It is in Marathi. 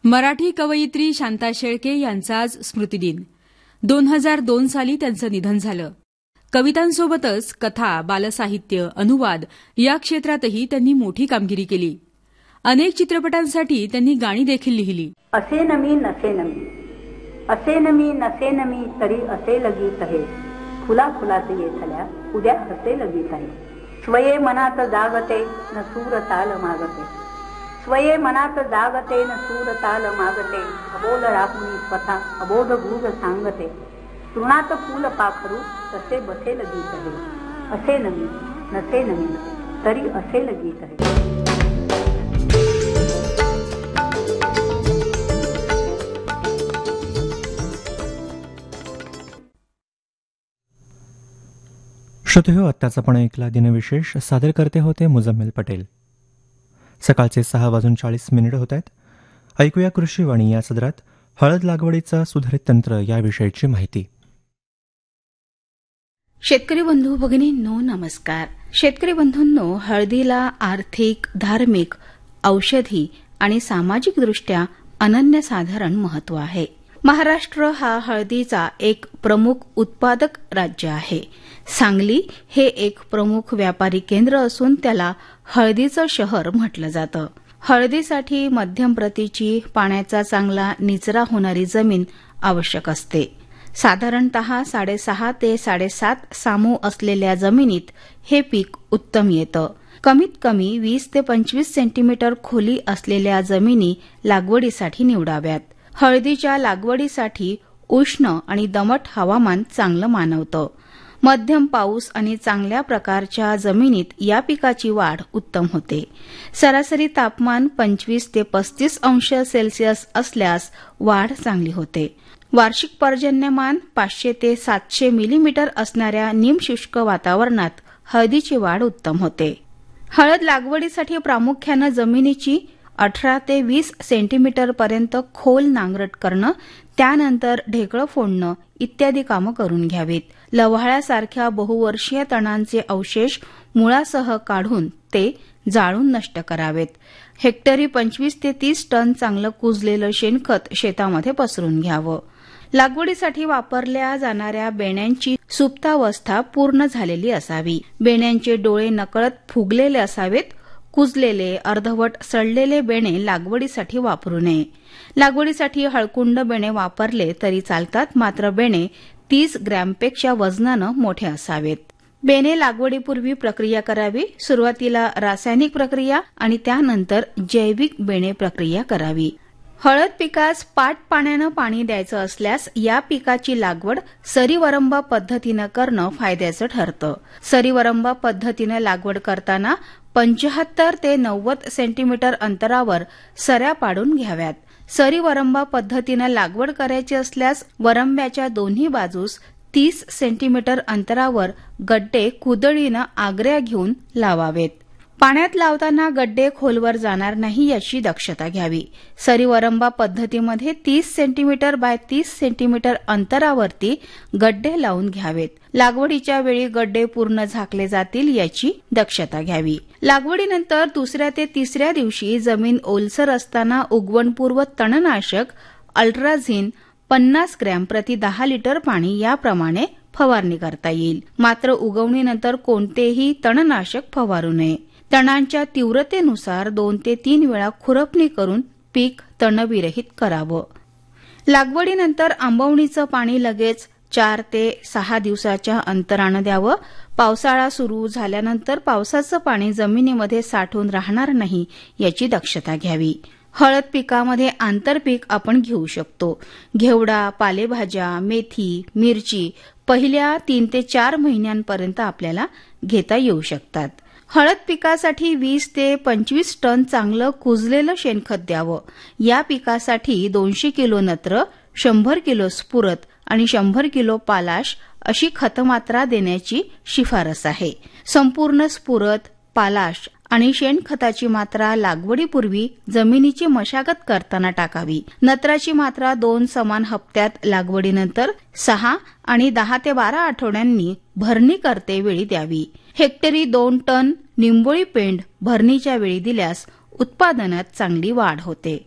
मराठी कवयित्री शांता शेळके यांचा आज स्मृतिदिन. 2002 साली त्यांचं निधन झालं. कवितांसोबतच कथा, बालसाहित्य, अनुवाद या क्षेत्रातही त्यांनी मोठी कामगिरी केली. अनेक चित्रपटांसाठी त्यांनी गाणी देखील लिहिली. असे नमी नसे नमी, असे नमी नसे नमी, तरी असे लगीत आहे. फुला फुलात येथल्या उद्या असे लगीत आहे. स्वये मनात जागते न सूर ताल मागते, स्वये मनात जागते न सूर ताल मागते. अबोध राहुनी स्वतः अबोध भूग सांगते, तृणात फूल पाखरू तसे बसेल गीत आहे. असे नमी नसे नमी, तरी असेल गीत आहे. श्रोते हो, आत्ताच आपण ऐकला दिनविशेष. सादर करते होते मुजम्मिल पटेल. सकाळचे 6:40 होत आहेत. ऐकूया कृषीवाणी या सदरात हळद लागवडीचा सुधारित तंत्र याविषयीची माहिती. शेतकरी बंधू भगिनींनो, नमस्कार. शेतकरी बंधूंनो, हळदीला आर्थिक, धार्मिक, औषधी आणि सामाजिकदृष्ट्या अनन्यसाधारण महत्त्व आहे. महाराष्ट्र हा हळदीचा एक प्रमुख उत्पादक राज्य आहे. सांगली हे एक प्रमुख व्यापारी केंद्र असून त्याला हळदीचं शहर म्हटलं जातं. हळदीसाठी मध्यम प्रतीची, पाण्याचा चांगला निचरा होणारी जमीन आवश्यक असते. साधारणतः 6.5 ते 7.5 सामू असलेल्या जमिनीत हे पीक उत्तम येतं. कमीत कमी 20 ते 25 सेंटीमीटर खोली असलेल्या जमिनी लागवडीसाठी निवडाव्यात. हळदीच्या लागवडीसाठी उष्ण आणि दमट हवामान चांगलं मानवतं. मध्यम पाऊस आणि चांगल्या प्रकारच्या जमिनीत या पिकाची वाढ उत्तम होते. सरासरी तापमान 25 ते 35 अंश सेल्सिअस असल्यास वाढ चांगली होते. वार्षिक पर्जन्यमान 500 ते 700 मिलीमीटर असणाऱ्या निमशुष्क वातावरणात हळदीची वाढ उत्तम होते. हळद लागवडीसाठी प्रामुख्यानं जमिनीची 18 ते 20 सेंटीमीटरपर्यंत खोल नांगरट करणं, त्यानंतर ढेकळं फोडणं इत्यादी कामं करून घ्यावीत. लव्हाळ्यासारख्या बहुवर्षीय तणांचे अवशेष मुळासह काढून ते जाळून नष्ट करावेत. हेक्टरी 25 ते 30 टन चांगलं कुजलेलं शेणखत शेतामध्ये पसरून घ्यावं. लागवडीसाठी वापरल्या जाणाऱ्या बेण्यांची सुप्तावस्था पूर्ण झालेली असावी. बेण्यांचे डोळे नकळत फुगलेले असावेत. कुजलेले, अर्धवट सडलेले बेणे लागवडीसाठी वापरू नये. लागवडीसाठी हळकुंड बेणे वापरले तरी चालतात, मात्र बेणे 30 ग्रॅमपेक्षा वजनानं मोठे असावेत. बेणे लागवडीपूर्वी प्रक्रिया करावी. सुरुवातीला रासायनिक प्रक्रिया आणि त्यानंतर जैविक बेणे प्रक्रिया करावी. हळद पिकास पाट पाण्यानं पाणी द्यायचं असल्यास या पिकाची लागवड सरीवरंबा पद्धतीनं करणं फायद्याचं ठरतं. सरीवरंबा पद्धतीनं लागवड करताना 75 ते 90 सेंटीमीटर अंतरावर सऱ्या पाडून घ्याव्यात. सरीवरंबा पद्धतीनं लागवड करायची असल्यास वरंब्याच्या दोन्ही बाजूस 30 सेंटीमीटर अंतरावर गड्डे कुदळीनं आग्र्या घेऊन लावावेत. पाण्यात लावताना गड्डे खोलवर जाणार नाही याची दक्षता घ्यावी. सरीवरंबा पद्धतीमध्ये 30 सेंटीमीटर बाय 30 सेंटीमीटर अंतरावरती गड्डे लावून घ्यावेत. लागवडीच्या वेळी गड्डे पूर्ण झाकले जातील याची दक्षता घ्यावी. लागवडीनंतर 2ऱ्या ते 3ऱ्या दिवशी जमीन ओलसर असताना उगवणपूर्व तणनाशक अल्ट्राझिन 50 ग्रॅम प्रति 10 लिटर पाणी याप्रमाणे फवारणी करता येईल. मात्र उगवणीनंतर कोणतेही तणनाशक फवारू नये. तणांच्या तीव्रतेनुसार 2 ते 3 वेळा खुरपणी करून पीक तणविरहित करावं. लागवडीनंतर आंबवणीचं पाणी लगेच 4 ते 6 दिवसाच्या अंतरानं द्यावं. पावसाळा सुरू झाल्यानंतर पावसाचं पाणी जमिनीमध्ये साठून राहणार नाही याची दक्षता घ्यावी. हळद पिकामध्ये आंतरपीक आपण घेऊ शकतो. घेवडा, पालेभाज्या, मेथी, मिरची पहिल्या 3 ते 4 महिन्यांपर्यंत आपल्याला घेता येऊ शकतात. हळद पिकासाठी 20 ते 25 टन चांगलं कुजलेलं शेणखत द्यावं. या पिकासाठी 200 किलो नत्र, 100 किलो स्फुरद आणि 100 किलो पालाश अशी खतमात्रा देण्याची शिफारस आहे. संपूर्ण स्फुरद, पालाश आणि शेणखताची मात्रा लागवडीपूर्वी जमिनीची मशागत करताना टाकावी. नत्राची मात्रा 2 समान हप्त्यात लागवडीनंतर 6 आणि 10 ते 12 आठवड्यांनी भरणी करते वेळी द्यावी. हेक्टरी 2 टन निंबोळी पेंड भरणीच्या वेळी दिल्यास उत्पादनात चांगली वाढ होते.